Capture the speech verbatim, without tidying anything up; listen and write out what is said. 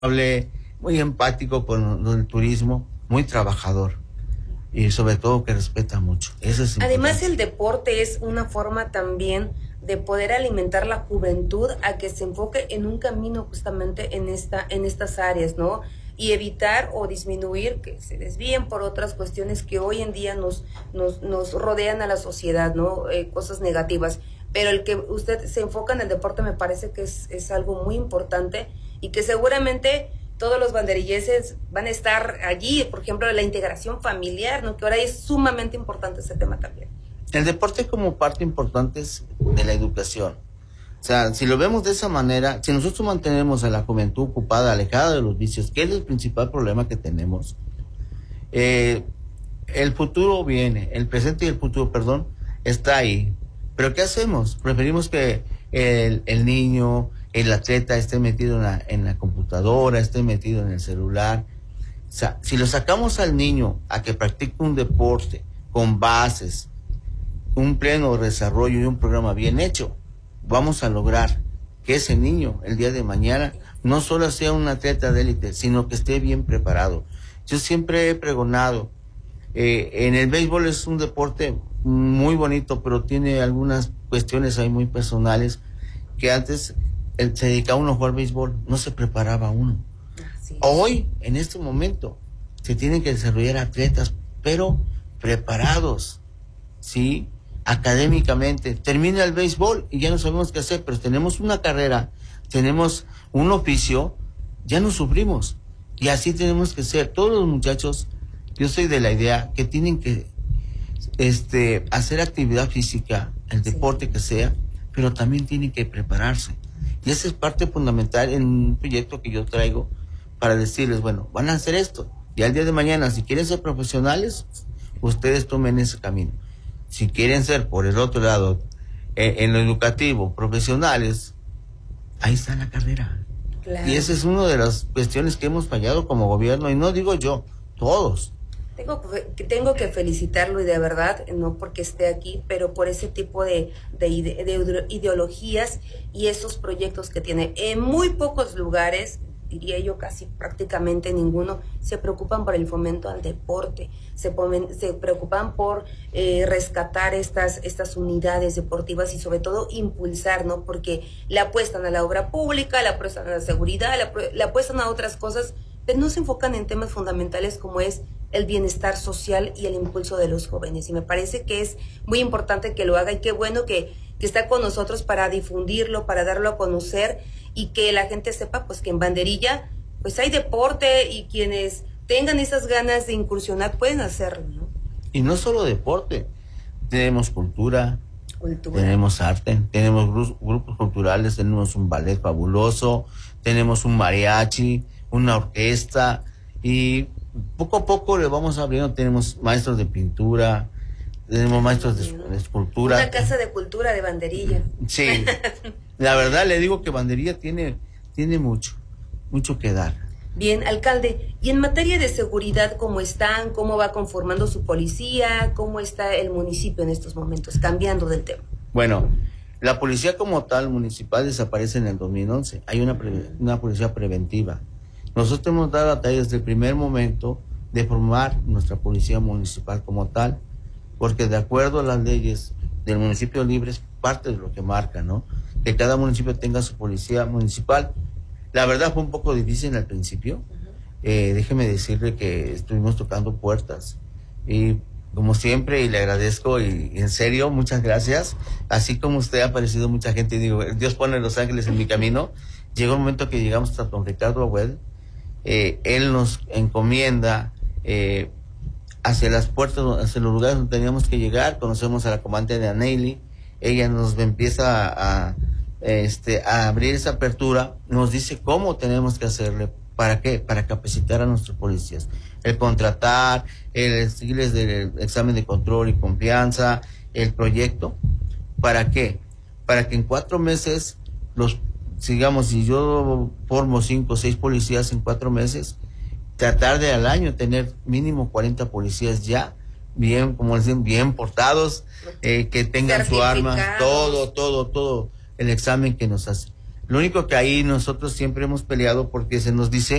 muy empático con el turismo, muy trabajador y sobre todo que respeta mucho. Eso es importante. Además, el deporte es una forma también de poder alimentar la juventud a que se enfoque en un camino justamente en esta en estas áreas, ¿no? Y evitar o disminuir que se desvíen por otras cuestiones que hoy en día nos nos, nos rodean a la sociedad, ¿no? Eh, cosas negativas. Pero el que usted se enfoca en el deporte me parece que es, es algo muy importante y que seguramente todos los banderillenses van a estar allí, por ejemplo, la integración familiar, ¿no? Que ahora es sumamente importante ese tema también. El deporte como parte importante de la educación. O sea, si lo vemos de esa manera, si nosotros mantenemos a la juventud ocupada, alejada de los vicios, que es el principal problema que tenemos, eh, el futuro viene, el presente y el futuro, perdón, está ahí. Pero ¿qué hacemos? Preferimos que el, el niño, el atleta esté metido en la, en la computadora, esté metido en el celular. O sea, si lo sacamos al niño a que practique un deporte con bases, un pleno desarrollo y un programa bien hecho, vamos a lograr que ese niño el día de mañana no solo sea un atleta de élite, sino que esté bien preparado. Yo siempre he pregonado, eh, en el béisbol es un deporte muy bonito, pero tiene algunas cuestiones ahí muy personales, que antes el, se dedicaba uno a jugar béisbol, no se preparaba uno. Sí. Hoy, en este momento, se tienen que desarrollar atletas, pero preparados, ¿sí? Académicamente. Termina el béisbol y ya no sabemos qué hacer, pero tenemos una carrera, tenemos un oficio, ya no sufrimos. Y así tenemos que ser. Todos los muchachos, yo soy de la idea que tienen que este, hacer actividad física, el deporte que sea, pero también tienen que prepararse. Y esa es parte fundamental en un proyecto que yo traigo para decirles, bueno, van a hacer esto. Y al día de mañana, si quieren ser profesionales, ustedes tomen ese camino. Si quieren ser, por el otro lado, eh, en lo educativo, profesionales, ahí está la carrera. Claro. Y esa es una de las cuestiones que hemos fallado como gobierno, y no digo yo, todos. Tengo, tengo que felicitarlo, y de verdad, no porque esté aquí, pero por ese tipo de, de, ide, de ideologías y esos proyectos que tiene. En muy pocos lugares, diría yo casi prácticamente ninguno, se preocupan por el fomento al deporte, se, pomen, se preocupan por eh, rescatar estas, estas unidades deportivas y sobre todo impulsar, ¿no? Porque le apuestan a la obra pública, le apuestan a la seguridad, le, le apuestan a otras cosas, pero no se enfocan en temas fundamentales como es el bienestar social y el impulso de los jóvenes. Y me parece que es muy importante que lo haga, y qué bueno que, que está con nosotros para difundirlo, para darlo a conocer, y que la gente sepa pues que en Banderilla pues hay deporte, y quienes tengan esas ganas de incursionar pueden hacerlo, ¿no? Y no solo deporte, tenemos cultura, cultura. tenemos arte, tenemos grupos, grupos culturales, tenemos un ballet fabuloso, tenemos un mariachi, una orquesta, y poco a poco le vamos abriendo. Tenemos maestros de pintura, tenemos maestros de, de escultura. Una casa de cultura de Banderilla. Sí, la verdad le digo que Banderilla tiene, tiene mucho, mucho que dar. Bien, alcalde, y en materia de seguridad, ¿cómo están? ¿Cómo va conformando su policía? ¿Cómo está el municipio en estos momentos? Cambiando del tema. Bueno, la policía como tal municipal desaparece en el dos mil once. Hay una, pre, una policía preventiva. Nosotros hemos dado la talla desde el primer momento de formar nuestra policía municipal como tal, porque de acuerdo a las leyes del municipio libre es parte de lo que marca, ¿no? Que cada municipio tenga su policía municipal. La verdad fue un poco difícil al principio. Uh-huh. Eh, déjeme decirle que estuvimos tocando puertas. Y como siempre, y le agradezco, y, y en serio, muchas gracias. Así como usted ha aparecido mucha gente, y digo, Dios pone los ángeles en mi camino. Llegó un momento que llegamos hasta don Ricardo Agüed. Eh, él nos encomienda eh, hacia las puertas, hacia los lugares donde teníamos que llegar. Conocemos a la comandante de Aneili, ella nos empieza a, a, este, a abrir esa apertura, nos dice cómo tenemos que hacerle, ¿para qué? Para capacitar a nuestros policías, el contratar, el seguirles del examen de control y confianza, el proyecto. ¿Para qué? Para que en cuatro meses los sigamos, si yo formo cinco o seis policías en cuatro meses, tratar de al año tener mínimo cuarenta policías ya, bien, como dicen, bien portados, eh, que tengan su arma, todo, todo, todo, el examen que nos hace. Lo único que ahí nosotros siempre hemos peleado porque se nos dice